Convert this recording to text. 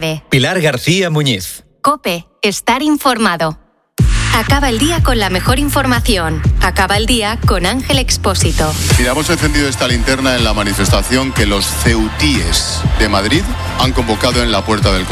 tarde. Pilar García Muñiz. COPE. Estar informado. Acaba el día con la mejor información. Acaba el día con Ángel Expósito. Mira, hemos encendido esta linterna en la manifestación que los ceutíes de Madrid han convocado en la Puerta del